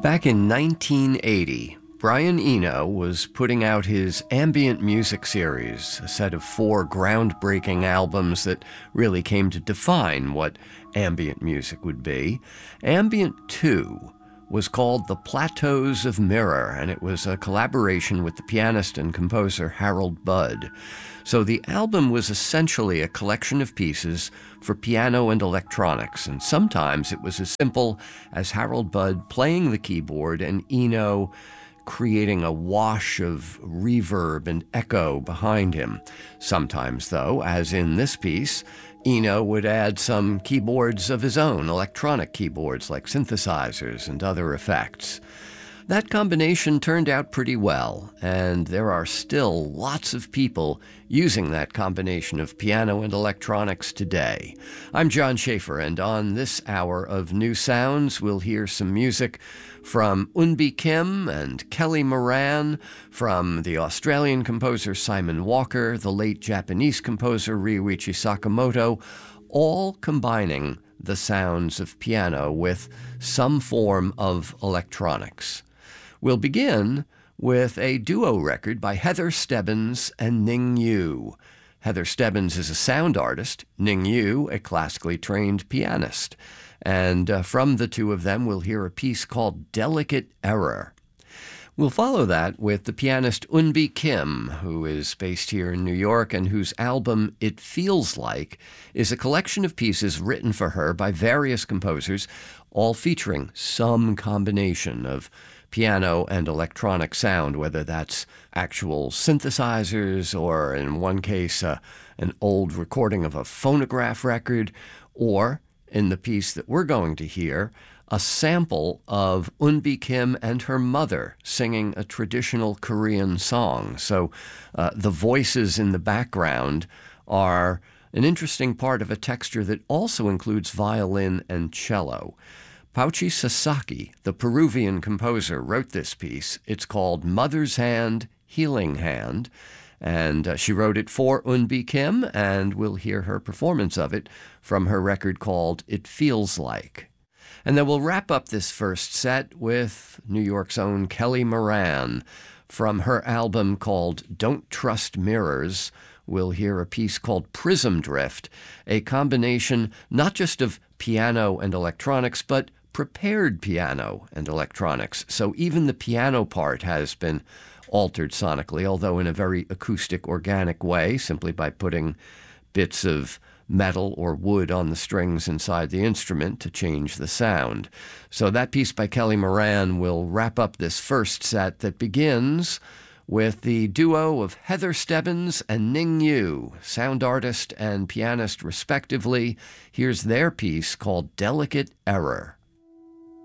Back in 1980, Brian Eno was putting out his ambient music series, a set of 4 groundbreaking albums that really came to define what ambient music would be. Ambient 2 was called The Plateaus of Mirror, and it was a collaboration with the pianist and composer Harold Budd. So the album was essentially a collection of pieces for piano and electronics, and sometimes it was as simple as Harold Budd playing the keyboard and Eno creating a wash of reverb and echo behind him. Sometimes, though, as in this piece, Eno would add some keyboards of his own, electronic keyboards like synthesizers and other effects. That combination turned out pretty well, and there are still lots of people using that combination of piano and electronics today. I'm John Schaefer, and on this hour of New Sounds, we'll hear some music from Eunbi Kim and Kelly Moran, from the Australian composer Simon Walker, the late Japanese composer Ryuichi Sakamoto, all combining the sounds of piano with some form of electronics. We'll begin with a duo record by Heather Stebbins and Ning Yu. Heather Stebbins is a sound artist, Ning Yu a classically trained pianist. And from the two of them, we'll hear a piece called Delicate Error. We'll follow that with the pianist Eunbi Kim, who is based here in New York and whose album It Feels Like is a collection of pieces written for her by various composers, all featuring some combination of piano and electronic sound, whether that's actual synthesizers or, in one case, an old recording of a phonograph record, or, in the piece that we're going to hear, a sample of Eunbi Kim and her mother singing a traditional Korean song. So the voices in the background are an interesting part of a texture that also includes violin and cello. Pauchi Sasaki, the Peruvian composer, wrote this piece. It's called Mother's Hand, Healing Hand, and she wrote it for Eunbi Kim, and we'll hear her performance of it from her record called It Feels Like. And then we'll wrap up this first set with New York's own Kelly Moran. From her album called Don't Trust Mirrors, we'll hear a piece called Prism Drift, a combination not just of piano and electronics, but prepared piano and electronics. So even the piano part has been altered sonically, although in a very acoustic, organic way, simply by putting bits of metal or wood on the strings inside the instrument to change the sound. So that piece by Kelly Moran will wrap up this first set that begins with the duo of Heather Stebbins and Ning Yu, sound artist and pianist respectively. Here's their piece called Delicate Error.